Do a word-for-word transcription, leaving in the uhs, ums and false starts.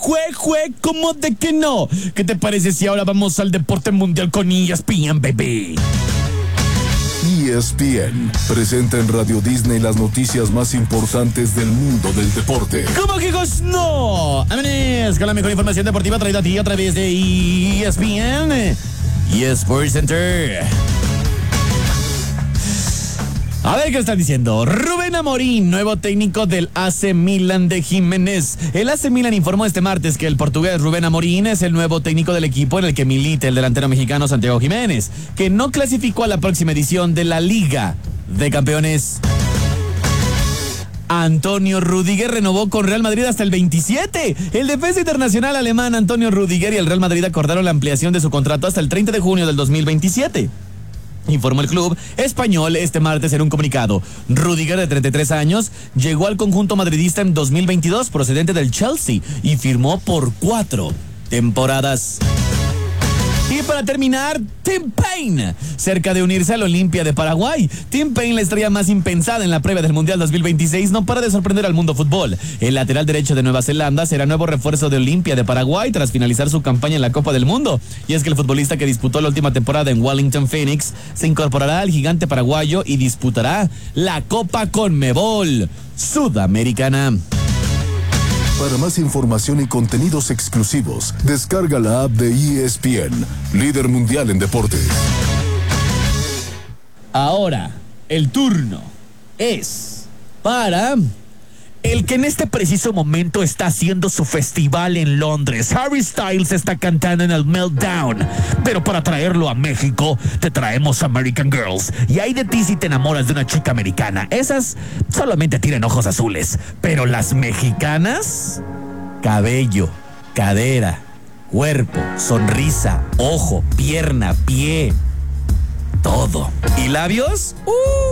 jue, jue, ¿cómo de que no? ¿Qué te parece si ahora vamos al deporte mundial con E S P N, baby? E S P N presenta en Radio Disney las noticias más importantes del mundo del deporte. ¿Cómo que no? Vámonos con la mejor información deportiva traída a ti a través de E S P N y Sports Center. A ver qué están diciendo. Rubén Amorín, nuevo técnico del A C Milan de Jiménez. El A C Milan informó este martes que el portugués Rubén Amorín es el nuevo técnico del equipo en el que milita el delantero mexicano Santiago Jiménez, que no clasificó a la próxima edición de la Liga de Campeones. Antonio Rüdiger renovó con Real Madrid hasta el veintisiete. El defensa internacional alemán Antonio Rüdiger y el Real Madrid acordaron la ampliación de su contrato hasta el treinta de junio del dos mil veintisiete. Informó el club español este martes en un comunicado. Rüdiger, de treinta y tres años, llegó al conjunto madridista en dos mil veintidós procedente del Chelsea y firmó por cuatro temporadas. Y para terminar, Tim Payne, cerca de unirse al Olimpia de Paraguay. Tim Payne, la estrella más impensada en la previa del Mundial dos mil veintiséis, no para de sorprender al mundo fútbol. El lateral derecho de Nueva Zelanda será nuevo refuerzo de Olimpia de Paraguay tras finalizar su campaña en la Copa del Mundo. Y es que el futbolista que disputó la última temporada en Wellington Phoenix se incorporará al gigante paraguayo y disputará la Copa Conmebol Sudamericana. Para más información y contenidos exclusivos, descarga la app de E S P N, líder mundial en deportes. Ahora, el turno es para el que en este preciso momento está haciendo su festival en Londres. Harry Styles está cantando en el Meltdown, pero para traerlo a México te traemos American Girls. Y hay de ti si te enamoras de una chica americana. Esas solamente tienen ojos azules, pero las mexicanas, cabello, cadera, cuerpo, sonrisa, ojo, pierna, pie, todo. ¿Y labios? ¡Uh!